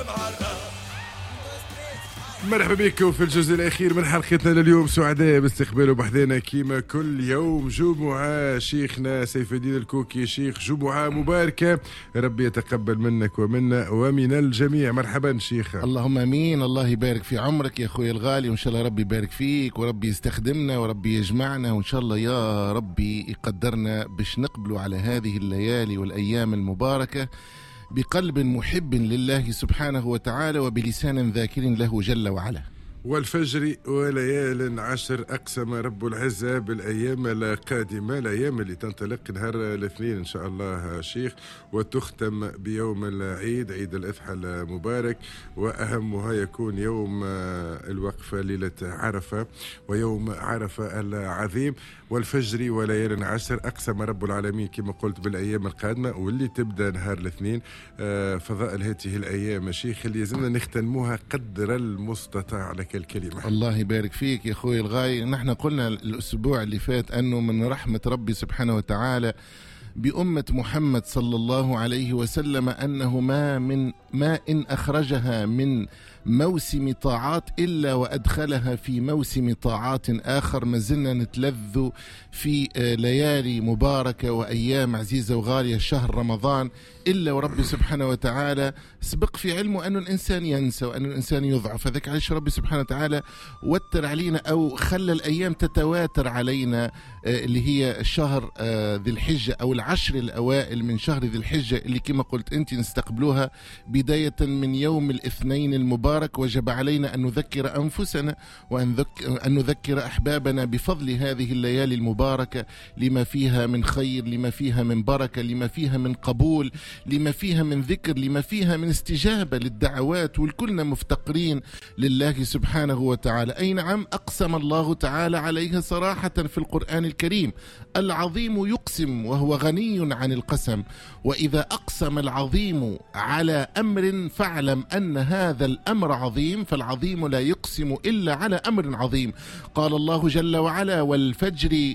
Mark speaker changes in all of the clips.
Speaker 1: مرحبا بكم في الجزء الأخير من حلقتنا لليوم. سعداء باستقباله بحذانا كيما كل يوم جمعة شيخنا سيف الدين الكوكي. شيخ جمعة مباركة، ربي يتقبل منك ومنا ومن الجميع. مرحبا شيخ.
Speaker 2: اللهم امين. الله يبارك في عمرك يا اخوي الغالي، وان شاء الله ربي يبارك فيك وربي يستخدمنا وربي يجمعنا، وان شاء الله يا ربي يقدرنا باش نقبلوا على هذه الليالي والايام المباركة بقلب محب لله سبحانه وتعالى وبلسان ذاكر له جل وعلا.
Speaker 1: والفجر وليال عشر أقسم رب العزة بالأيام القادمة، الأيام اللي تنطلق نهار الاثنين إن شاء الله شيخ، وتختم بيوم العيد، عيد الأضحى المبارك، وأهمها يكون يوم الوقفة ليلة عرفة ويوم عرفة العظيم. والفجر وليال عشر أقسم رب العالمين كما قلت بالأيام القادمة واللي تبدأ نهار الاثنين. فضائل هذه الأيام شيخ اللي يزمنا نختموها قدر المستطاع لك الكلمة.
Speaker 2: الله يبارك فيك يا أخوي الغاي. نحن قلنا الأسبوع اللي فات أنه من رحمة ربي سبحانه وتعالى بأمة محمد صلى الله عليه وسلم أنه ما من ماء أخرجها من موسم طاعات إلا وأدخلها في موسم طاعات آخر. ما زلنا نتلذ في ليالي مباركة وأيام عزيزة وغالية شهر رمضان، إلا ورب سبحانه وتعالى سبق في علمه أن الإنسان ينسى وأن الإنسان يضعف. فذلك عيش ربي سبحانه وتعالى وتر علينا أو خلى الأيام تتواتر علينا، اللي هي شهر ذي الحجة أو العشر الأوائل من شهر ذي الحجة، اللي كما قلت أنت نستقبلوها بداية من يوم الاثنين المبارك. وجب علينا أن نذكر أنفسنا وأن نذكر أحبابنا بفضل هذه الليالي المباركة، لما فيها من خير، لما فيها من بركة، لما فيها من قبول، لما فيها من ذكر، لما فيها من استجابة للدعوات، والكلنا مفتقرين لله سبحانه وتعالى. أي نعم، أقسم الله تعالى عليها صراحة في القرآن الكريم: العظيم يقسم وهو غني عن القسم، وإذا أقسم العظيم على أمر فاعلم أن هذا الأمر عظيم، فالعظيم لا يقسم إلا على أمر عظيم. قال الله جل وعلا: والفجر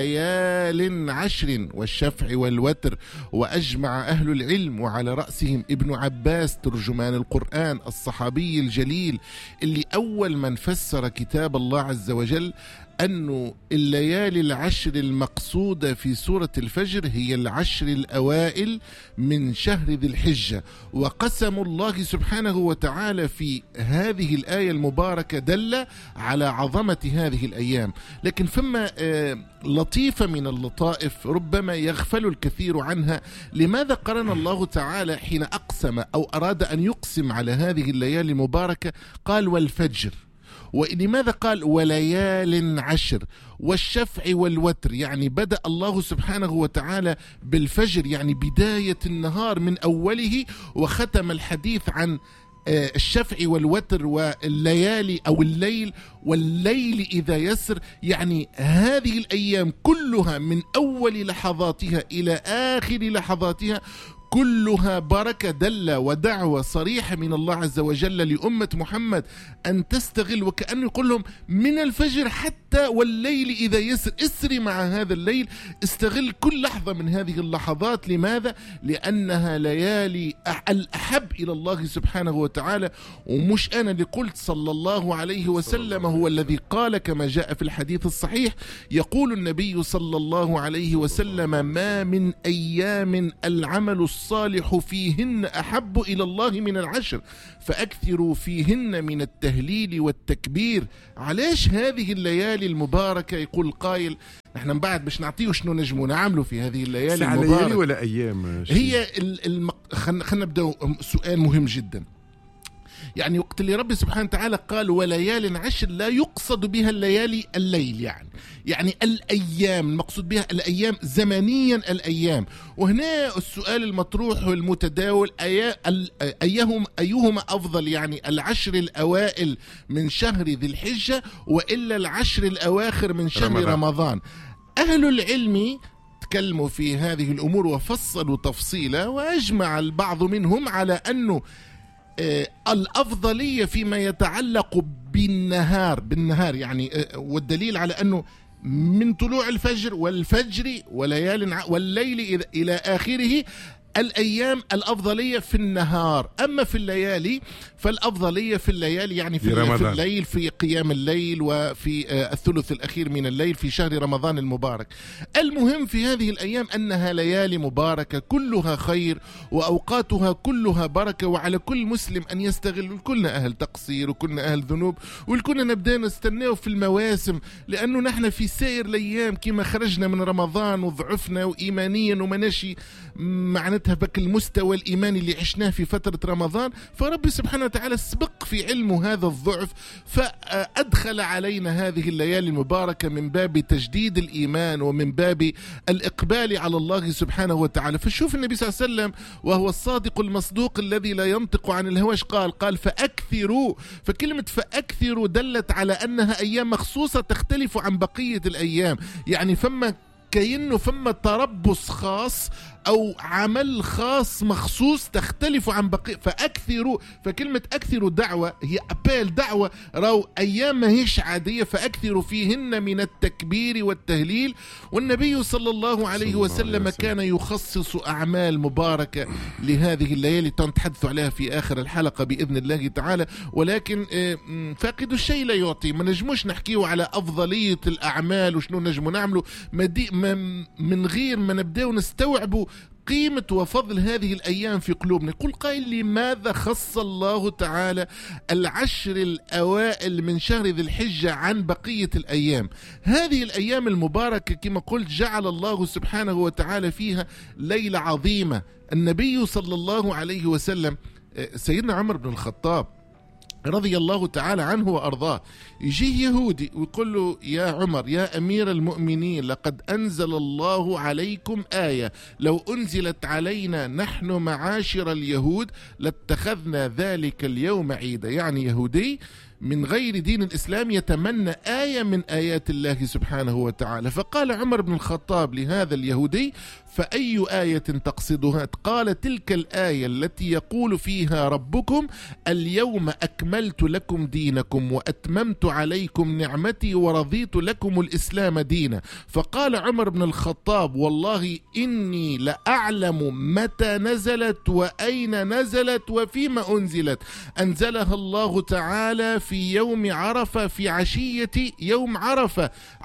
Speaker 2: وليال عشر والشفع والوتر. وأجمع أهل العلم وعلى رأسهم ابن عباس ترجمان القرآن الصحابي الجليل اللي أول من فسر كتاب الله عز وجل أن الليالي العشر المقصودة في سورة الفجر هي العشر الأوائل من شهر ذي الحجة. وقسم الله سبحانه وتعالى في هذه الآية المباركة دل على عظمة هذه الأيام. لكن فما لطيفة من اللطائف ربما يغفل الكثير عنها. لماذا قرن الله تعالى حين أقسم أو أراد أن يقسم على هذه الليالي المباركة قال والفجر؟ ولماذا قال وليال عشر والشفع والوتر؟ يعني بدأ الله سبحانه وتعالى بالفجر، يعني بداية النهار من أوله، وختم الحديث عن الشفع والوتر والليالي أو الليل، والليل إذا يسر. يعني هذه الأيام كلها من أول لحظاتها إلى آخر لحظاتها كلها بركة، دل ودعوة صريحة من الله عز وجل لأمة محمد أن تستغل، وكأنه يقول لهم من الفجر حتى والليل إذا يسر، اسري مع هذا الليل، استغل كل لحظة من هذه اللحظات. لماذا؟ لأنها ليالي الأحب إلى الله سبحانه وتعالى. ومش أنا اللي قلت، صلى الله عليه وسلم هو الذي قال كما جاء في الحديث الصحيح، يقول النبي صلى الله عليه وسلم: ما من أيام العمل الصالح فيهن أحب إلى الله من العشر، فأكثروا فيهن من التهليل والتكبير. علاش هذه الليالي المباركة؟ يقول قائل: نحن من بعد باش نعطيه شنو نجمو نعملوا في هذه الليالي المباركة.
Speaker 1: ليالي ولا أيام؟
Speaker 2: هي خلنا نبدأ سؤال مهم جدا. يعني وقت اللي ربي سبحانه وتعالى قال وليال عشر لا يقصد بها الليالي الليل، يعني الأيام، المقصود بها الأيام زمنيا الأيام. وهنا السؤال المطروح والمتداول: أيهما أفضل؟ يعني العشر الأوائل من شهر ذي الحجة وإلا العشر الأواخر من شهر رمضان؟ أهل العلم تكلموا في هذه الأمور وفصلوا تفصيلا، وأجمع البعض منهم على أنه الأفضلية فيما يتعلق بالنهار، يعني والدليل على أنه من طلوع الفجر والفجر وليال والليل إلى آخره الأيام الأفضلية في النهار، أما في الليالي فالأفضلية في الليالي، يعني في الليل، في قيام الليل وفي الثلث الأخير من الليل في شهر رمضان المبارك. المهم في هذه الأيام أنها ليالي مباركة كلها خير وأوقاتها كلها بركة، وعلى كل مسلم أن يستغل. كلنا أهل تقصير وكلنا أهل ذنوب، وكلنا نبدأ نستناه في المواسم، لأنه نحن في سائر الأيام كما خرجنا من رمضان وضعفنا وإيمانيا ومناشي معناتها بك المستوى الإيماني اللي عشناه في فترة رمضان، فرب سبحانه وتعالى سبق في علمه هذا الضعف فأدخل علينا هذه الليالي المباركة من باب تجديد الإيمان ومن باب الإقبال على الله سبحانه وتعالى. فشوف النبي صلى الله عليه وسلم وهو الصادق المصدوق الذي لا ينطق عن الهوى قال فأكثروا. فكلمة فأكثروا دلت على أنها أيام مخصوصة تختلف عن بقية الأيام، يعني كأنه فما تربص خاص أو عمل خاص مخصوص تختلف عن بقية. فأكثروا، فكلمة أكثروا دعوة، هي أبال دعوة، راو أيام ما هيش عادية، فأكثروا فيهن من التكبير والتهليل. والنبي صلى الله عليه وسلم كان يخصص أعمال مباركة لهذه الليالي تنتحدث عليها في آخر الحلقة بإذن الله تعالى. ولكن فاقد الشيء لا يعطي، ما نجموش نحكيه على أفضلية الأعمال وشنو نجمو نعمله من غير ما نبدأ نستوعبوا قيمة وفضل هذه الأيام في قلوبنا. يقول قائل لماذا خص الله تعالى العشر الأوائل من شهر ذي الحجة عن بقية الأيام؟ هذه الأيام المباركة كما قلت جعل الله سبحانه وتعالى فيها ليلة عظيمة. النبي صلى الله عليه وسلم سيدنا عمر بن الخطاب رضي الله تعالى عنه وأرضاه يجيه يهودي ويقول له يا عمر يا أمير المؤمنين لقد أنزل الله عليكم آية لو أنزلت علينا نحن معاشر اليهود لاتخذنا ذلك اليوم عيدا. يعني يهودي من غير دين الإسلام يتمنى آية من آيات الله سبحانه وتعالى. فقال عمر بن الخطاب لهذا اليهودي فأي آية تقصدها؟ قال تلك الآية التي يقول فيها ربكم اليوم أكملت لكم دينكم وأتممت عليكم نعمتي ورضيت لكم الإسلام دينا. فقال عمر بن الخطاب والله إني لأعلم متى نزلت وأين نزلت وفيما أنزلت. أنزلها الله تعالى في يوم عرفة في عشية يوم عرفة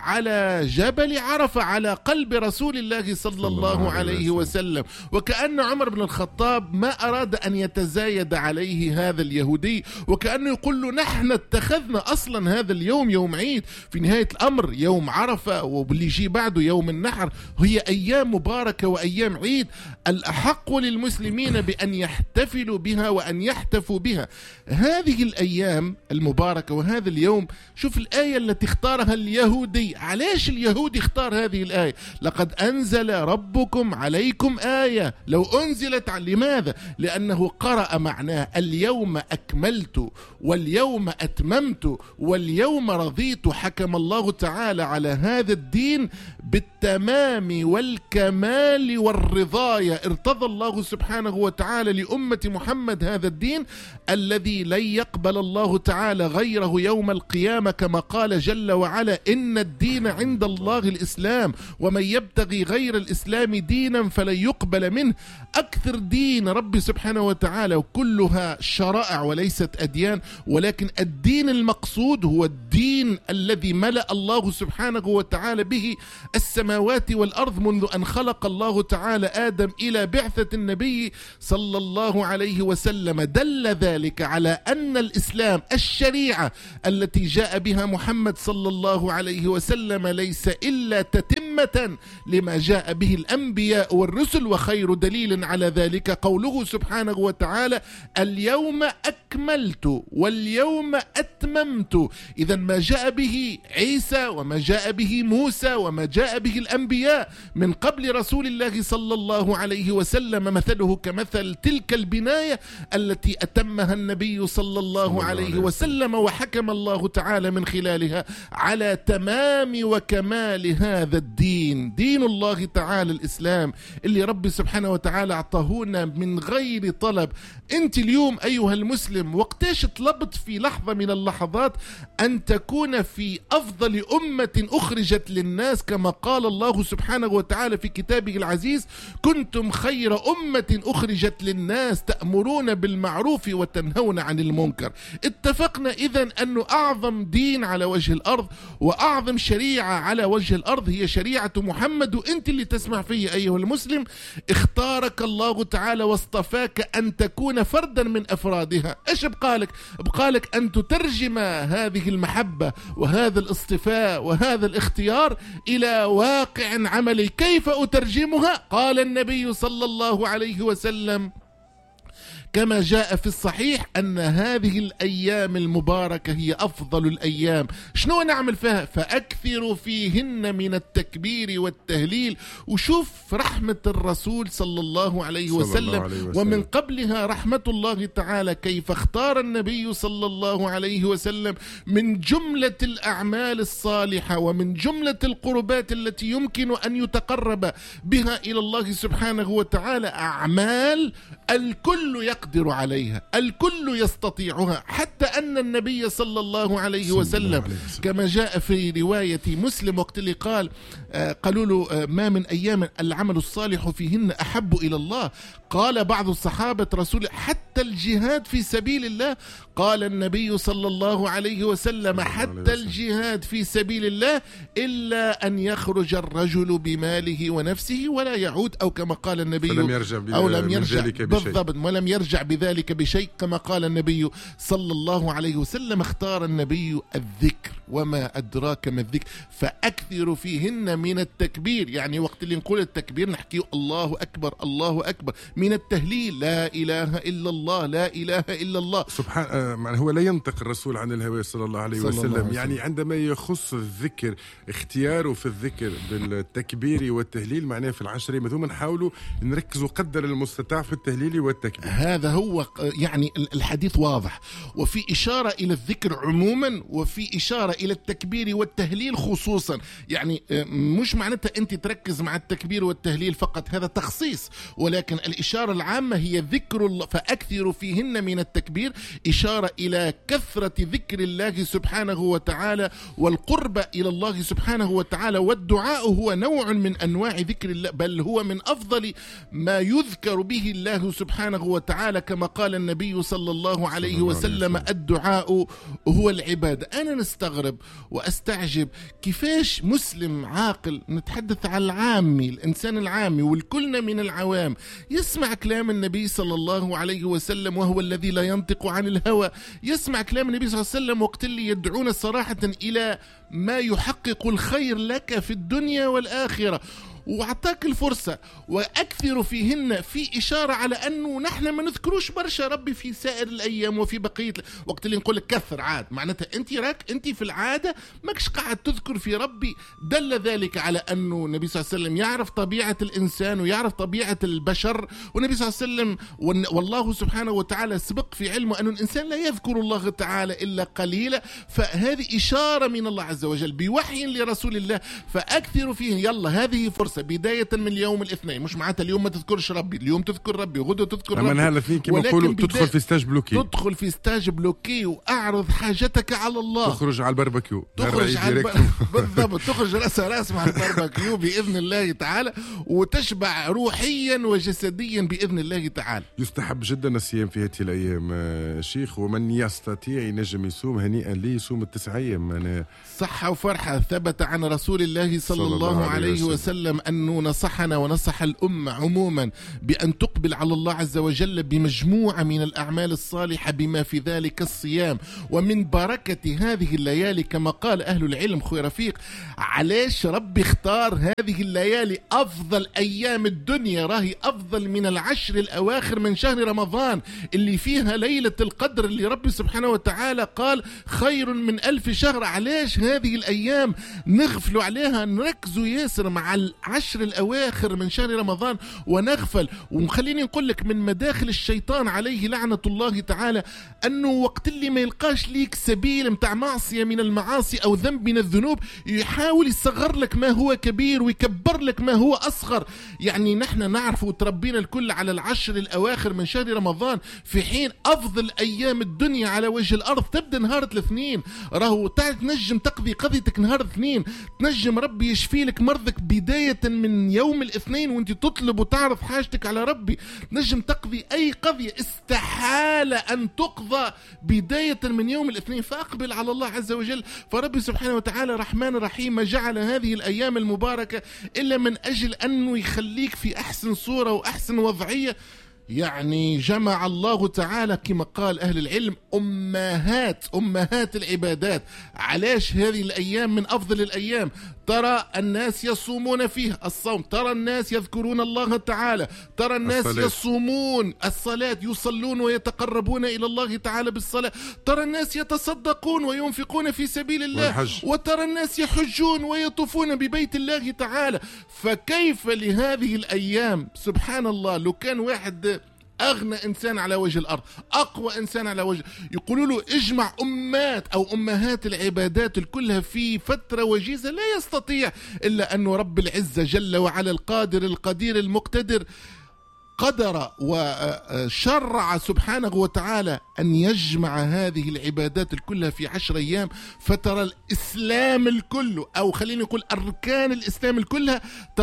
Speaker 2: على جبل عرفة على قلب رسول الله صلى الله عليه وسلم. وكأن عمر بن الخطاب ما أراد أن يتزايد عليه هذا اليهودي، وكأنه يقول له نحن اتخذنا أصلا هذا اليوم يوم عيد، في نهاية الأمر يوم عرفة واللي يجي بعده يوم النحر هي أيام مباركة وأيام عيد الأحق للمسلمين بأن يحتفلوا بها وأن يحتفوا بها. هذه الأيام المباركة وهذا اليوم، شوف الآية التي اختارها اليهودي. علاش اليهودي اختار هذه الآية؟ لقد أنزل ربكم عليكم آية لو أنزلت لماذا؟ لأنه قرأ معناه اليوم أكملت واليوم أتممت واليوم رضيت. حكم الله تعالى على هذا الدين بالتمام والكمال والرضاية. ارتضى الله سبحانه وتعالى لأمة محمد هذا الدين الذي لن يقبل الله تعالى غيره يوم القيامة، كما قال جل وعلا إن الدين عند الله الإسلام ومن يبتغي غير الإسلام دينا فلن يقبل منه. أكثر دين رب سبحانه وتعالى وكلها شرائع وليست أديان، ولكن الدين المقصود هو الدين الذي ملأ الله سبحانه وتعالى به السماوات والأرض منذ أن خلق الله تعالى آدم إلى بعثة النبي صلى الله عليه وسلم. دل ذلك على أن الإسلام الشريعة التي جاء بها محمد صلى الله عليه وسلم ليس إلا تتمة لما جاء به الأنبياء والرسل. وخير دليل على ذلك قوله سبحانه وتعالى اليوم أكملت واليوم أتممت. إذا ما جاء به عيسى وما جاء به موسى وما جاء به الأنبياء من قبل رسول الله صلى الله عليه وسلم مثله كمثل تلك البناية التي أتمها النبي صلى الله عليه وسلم وسلم، وحكم الله تعالى من خلالها على تمام وكمال هذا الدين، دين الله تعالى الإسلام اللي ربي سبحانه وتعالى أعطاهونا من غير طلب. أنت اليوم أيها المسلم وقتاش طلبت في لحظة من اللحظات أن تكون في أفضل أمة أخرجت للناس، كما قال الله سبحانه وتعالى في كتابه العزيز: كنتم خير أمة أخرجت للناس تأمرون بالمعروف وتنهون عن المنكر. اتفقنا إذن أنه أعظم دين على وجه الأرض وأعظم شريعة على وجه الأرض هي شريعة محمد، وأنت اللي تسمع فيه أيها المسلم اختارك الله تعالى واصطفاك أن تكون فردا من أفرادها. إيش بقالك؟ بقالك أن تترجم هذه المحبة وهذا الاصطفاء وهذا الاختيار إلى واقع عملي. كيف أترجمها؟ قال النبي صلى الله عليه وسلم كما جاء في الصحيح أن هذه الأيام المباركة هي أفضل الأيام. شنو نعمل فيها؟ فأكثروا فيهن من التكبير والتهليل. وشوف رحمة الرسول صلى الله عليه وسلم ومن قبلها رحمة الله تعالى، كيف اختار النبي صلى الله عليه وسلم من جملة الأعمال الصالحة ومن جملة القربات التي يمكن أن يتقرب بها إلى الله سبحانه وتعالى أعمال الكل يقدر عليها، الكل يستطيعها، حتى أن النبي صلى الله عليه وسلم كما جاء في رواية مسلم وقت اللي قالوا له ما من أيام العمل الصالح فيهن أحب إلى الله، قال بعض الصحابة رسول حتى الجهاد في سبيل الله، قال النبي صلى الله عليه وسلم حتى الجهاد في سبيل الله إلا أن يخرج الرجل بماله ونفسه ولا يعود، أو كما قال النبي
Speaker 1: لم يرجع
Speaker 2: بالضبط ولم يرجع بذلك بشيء، كما قال النبي صلى الله عليه وسلم. اختار النبي الذكر، وما أدراك ما الذكر، فأكثر فيهن من التكبير. يعني وقت اللي نقول التكبير نحكي الله أكبر الله أكبر، من التهليل لا إله إلا الله لا إله إلا الله.
Speaker 1: سبحان هو لا ينطق الرسول عن الهوى صلى الله عليه وسلم. يعني عندما يخص الذكر اختياره في الذكر بالتكبير والتهليل معناه في العشر مثلا نحاولوا نركزوا قدر المستطاع في التهليل والتكبير.
Speaker 2: هذا هو يعني الحديث واضح، وفي إشارة إلى الذكر عموما وفي إشارة إلى التكبير والتهليل خصوصا. يعني مش معناتها أنت تركز مع التكبير والتهليل فقط، هذا تخصيص، ولكن الإشارة العامة هي ذكر الله، فأكثر فيهن من التكبير، إشارة إلى كثرة ذكر الله سبحانه وتعالى والقرب إلى الله سبحانه وتعالى. والدعاء هو نوع من أنواع ذكر الله، بل هو من أفضل ما يذكر به الله سبحانه وتعالى، كما قال النبي صلى الله عليه وسلم الدعاء هو العبادة. أنا نستغرب وأستعجب كيفاش مسلم عاقل، نتحدث عن العامي، الإنسان العامي والكلنا من العوام، يسمع كلام النبي صلى الله عليه وسلم وهو الذي لا ينطق عن الهوى، يسمع كلام النبي صلى الله عليه وسلم وقت اللي يدعون صراحة إلى ما يحقق الخير لك في الدنيا والآخرة، وعطاك الفرصة وأكثر فيهن، في إشارة على أنه نحن ما نذكروش برشا ربي في سائر الأيام وفي بقية وقت اللي نقول لك كثر عاد، معناتها أنت في العادة ماكش قاعد تذكر في ربي. دل ذلك على أنه النبي صلى الله عليه وسلم يعرف طبيعة الإنسان ويعرف طبيعة البشر، والنبي صلى الله عليه وسلم والله سبحانه وتعالى سبق في علمه أن الإنسان لا يذكر الله تعالى إلا قليلا، فهذه إشارة من الله عز وجل بوحي لرسول الله، فأكثر فيه. يلا هذه فرصة بداية من اليوم الاثنين، مش معناتها اليوم ما تذكرش ربي، اليوم تذكر ربي وغدا تذكر ربي،
Speaker 1: نهار الاثنين كما نقولوا تدخل في ستاج بلوكي،
Speaker 2: تدخل في ستاج بلوكي واعرض حاجتك على الله،
Speaker 1: تخرج على الباربيكيو،
Speaker 2: تخرج على بالضبط، تخرج راس مع الباربيكيو بإذن الله تعالى، وتشبع روحيا وجسديا بإذن الله تعالى.
Speaker 1: يستحب جدا الصيام في هذه الأيام شيخ، ومن يستطيع ينجم يصوم هنيئا ليه، يصوم ال9 أيام
Speaker 2: صحة وفرحة. ثبت عن رسول الله صلى الله عليه وسلم أنه نصحنا ونصح الأمة عموما بأن تقبل على الله عز وجل بمجموعة من الأعمال الصالحة بما في ذلك الصيام. ومن بركة هذه الليالي كما قال أهل العلم خوي رفيق، علاش ربي اختار هذه الليالي أفضل أيام الدنيا، راهي أفضل من العشر الأواخر من شهر رمضان اللي فيها ليلة القدر اللي ربي سبحانه وتعالى قال خير من 1000 شهر. علاش هذه الأيام نغفلوا عليها، نركزوا ياسر مع العشر الأواخر من شهر رمضان ونغفل. وخليني نقول لك من مداخل الشيطان عليه لعنة الله تعالى أنه وقت اللي ما يلقاش ليك سبيل متاع معصية من المعاصي أو ذنب من الذنوب يحاول يصغر لك ما هو كبير ويكبر لك ما هو أصغر. يعني نحن نعرف وتربينا الكل على العشر الأواخر من شهر رمضان، في حين أفضل أيام الدنيا على وجه الأرض تبدأ نهار الاثنين. راهو تنجم تقضي قضيتك نهار الاثنين، تنجم ربي يشفي لك مرضك بداية من يوم الاثنين وانت تطلب وتعرض حاجتك على ربي. تنجم تقضي أي قضية استحالة أن تقضى بداية من يوم الاثنين، فأقبل على الله عز وجل. فربي سبحانه وتعالى رحمن رحيم ما جعل هذه الأيام المباركة إلا من أجل أنه يخليك في أحسن صورة وأحسن وضعية. يعني جمع الله تعالى كما قال أهل العلم أمهات العبادات. علاش هذه الأيام من أفضل الأيام؟ ترى الناس يصومون فيه الصوم، ترى الناس يذكرون الله تعالى، ترى الناس يصومون الصلاة، يصلون ويتقربون إلى الله تعالى بالصلاة، ترى الناس يتصدقون وينفقون في سبيل الله، وترى الناس يحجون ويطوفون ببيت الله تعالى. فكيف لهذه الأيام؟ سبحان الله، لو كان واحد أغنى إنسان على وجه الأرض، أقوى إنسان على وجه، يقولوا له اجمع أمهات العبادات كلها في فترة وجيزة، لا يستطيع إلا أن رب العزة جل وعلا القادر القدير المقتدر قدر وشرع سبحانه وتعالى أن يجمع هذه العبادات كلها في 10 أيام. فترى الإسلام الكل، أو خليني نقول أركان الإسلام كلها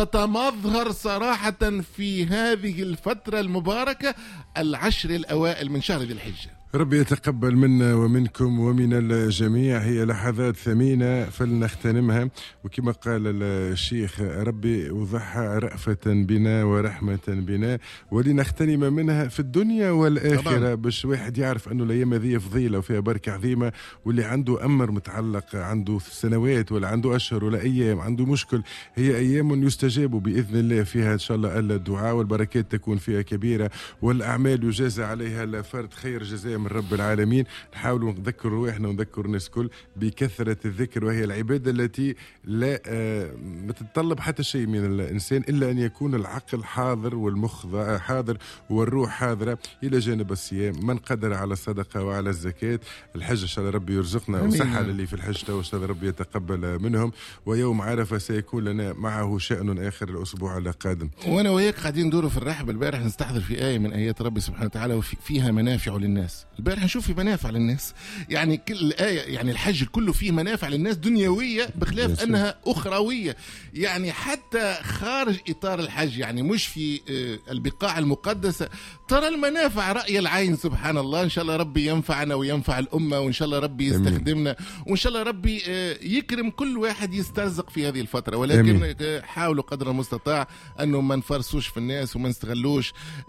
Speaker 2: تتمظهر صراحة في هذه الفترة المباركة 10 الأوائل من شهر ذي الحجة.
Speaker 1: ربي يتقبل منا ومنكم ومن الجميع. هي لحظات ثمينة فلنغتنمها، وكما قال الشيخ ربي وضعها رأفة بنا ورحمة بنا ولنغتنم منها في الدنيا والآخرة، باش واحد يعرف أنه الأيام هذه فضيلة وفيها بركة عظيمة. واللي عنده أمر متعلق، عنده سنوات ولا عنده أشهر ولا أيام، عنده مشكل، هي أيام يستجاب بإذن الله فيها إن شاء الله الدعاء والبركات تكون فيها كبيرة، والأعمال يجازى عليها الفرد خير جزاء من رب العالمين. نحاولوا نذكر روحنا ونذكر الناس كل بكثرة الذكر، وهي العبادة التي لا ما تتطلب حتى شيء من الإنسان إلا أن يكون العقل حاضر والمخ حاضر والروح حاضرة، إلى جانب الصيام. من قدر على الصدقة وعلى الزكاة. الحج إن شاء الله ربي يرزقنا وصحة للي في الحج وإن شاء الله ربي يتقبل منهم. ويوم عرفة سيكون لنا معه شأن آخر الأسبوع القادم.
Speaker 2: وأنا وياك قاعدين ندور في الرحب البارح نستحضر في آية من آيات ربي سبحانه وتعالى وفيها منافع للناس. البارح نشوف في منافع للناس، يعني كل آية، يعني الحج كله فيه منافع للناس دنيوية بخلاف أنها أخروية. يعني حتى خارج إطار الحج، يعني مش في البقاع المقدسة، ترى المنافع رأي العين. سبحان الله. إن شاء الله ربي ينفعنا وينفع الأمة، وإن شاء الله ربي يستخدمنا، وإن شاء الله ربي يكرم كل واحد يسترزق في هذه الفترة. ولكن حاولوا قدر المستطاع أنه ما نفرسوش في الناس وما نستغلوش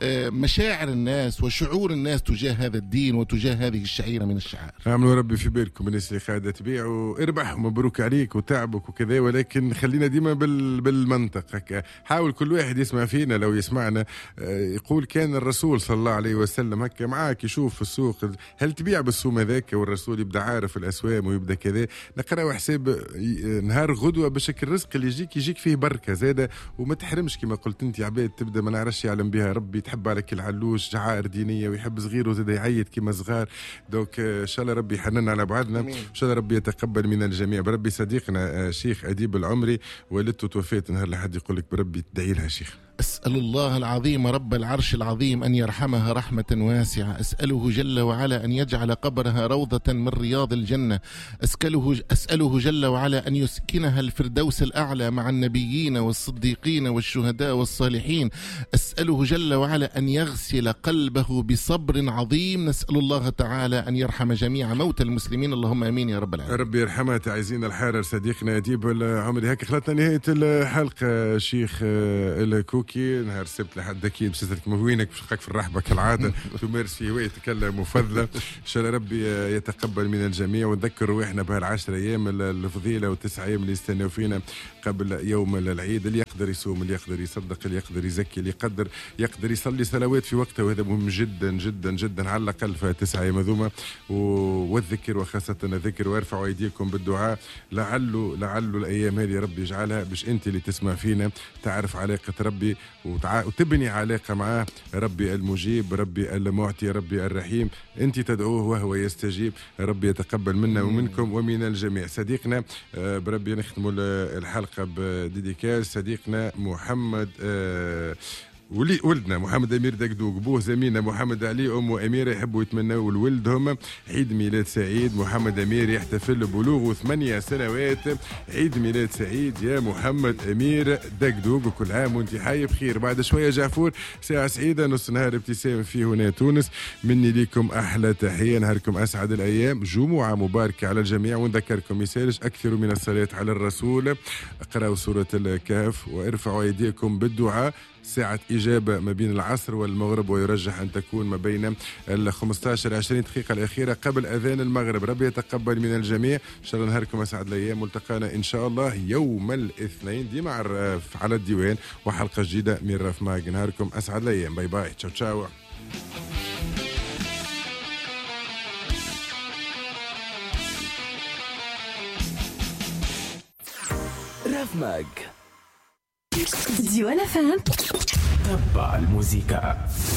Speaker 2: مشاعر الناس وشعور الناس تجاه هذا الدين وتجاه هذه الشعيرة من الشعائر.
Speaker 1: عملوا ربي في بالكم الناس اللي قاعدة تبيع واربح ومبروك عليك وتعبك وكذا، ولكن خلينا ديما بالمنطق هكا. حاول كل واحد يسمع فينا، لو يسمعنا يقول كان الرسول صلى الله عليه وسلم هكا معاك يشوف في السوق هل تبيع بالسوم هذاك، والرسول يبدا عارف الأسوام ويبدا كذا. نقرأ حساب نهار غدوة باش الرزق اللي يجيك فيه بركة زادة، وما تحرمش كما قلت انت عباد تبدا ما نعرفش يعلم بها ربي، تحب عليك العلوش جعائر دينية ويحب صغير وزاد يعيط كما صغار. دوك ان شاء الله ربي يحنن على بعضنا، ان شاء الله ربي يتقبل من الجميع. بربي صديقنا شيخ أديب العمري والدته توفيت نهار لحد يقول لك بربي تدعي لها شيخ.
Speaker 2: أسأل الله العظيم رب العرش العظيم أن يرحمها رحمة واسعة. أسأله جل وعلا أن يجعل قبرها روضة من رياض الجنة. أسأله جل وعلا أن يسكنها الفردوس الأعلى مع النبيين والصديقين والشهداء والصالحين. أسأله جل وعلا أن يغسل قلبه بصبر عظيم. نسأل الله تعالى أن يرحم جميع موتى المسلمين، اللهم آمين يا رب العالمين.
Speaker 1: ربي يرحمها. تعزين الحارر صديقنا أديب العمري. هكا خلطنا نهاية الحلقة شيخ الكوك. مبروكي نهار السبت لحد أكيد باش تتكلم وينك باش نلقاك في الرحبة كالعادة تمارس فيه هواية تكلم مفضلة إن شاء الله ربي يتقبل من الجميع. ونذكر روحنا بهال10 أيام الفضيلة و9 أيام اللي يستناو فينا قبل يوم العيد. اللي يقدر يصوم، اللي يقدر يصدق، اللي يقدر يزكي، اللي يقدر يصلي صلوات في وقتها، وهذا مهم جدا جدا جدا على الأقل في 9 أيام هذوما. والذكر وخاصة الذكر، وارفعوا أيديكم بالدعاء لعل الأيام هذه ربي يجعلها باش أنت اللي تسمع فينا تعرف علاقة ربي وتبني علاقة معاه. ربي المجيب، ربي المعطي، ربي الرحيم، أنت تدعوه وهو يستجيب. ربي يتقبل منا ومنكم ومن الجميع. صديقنا بربي نختم الحلقة بديديكاس صديقنا محمد ولدنا محمد أمير دقدوق، بوه زميلنا محمد علي، أمه أميرة، يحبوا يتمنوا لولدهم عيد ميلاد سعيد. محمد أمير يحتفل ببلوغه 8 سنوات. عيد ميلاد سعيد يا محمد أمير دقدوق، وكل عام وانت حي بخير. بعد شوية جعفور ساعة سعيدة، نص نهار ابتسام في هنا تونس. مني ليكم أحلى تحية، نهاركم أسعد الأيام، جمعة مباركة على الجميع. ونذكركم يسالش أكثر من الصلاة على الرسول، اقرأوا سورة الكهف وارفعوا أيديكم بالدعاء. ساعة إجابة ما بين العصر والمغرب، ويرجح أن تكون ما بين 15-20 دقيقة الأخيرة قبل أذان المغرب. ربي يتقبل من الجميع. إن شاء الله نهاركم أسعد الأيام. ملتقانا إن شاء الله يوم الاثنين ديما على الديوان وحلقة جديدة من راف ماج. نهاركم أسعد الأيام. باي باي. تشاو تشاو.
Speaker 3: راف ماج
Speaker 4: ديوان FM.
Speaker 3: تبع الموسيقى.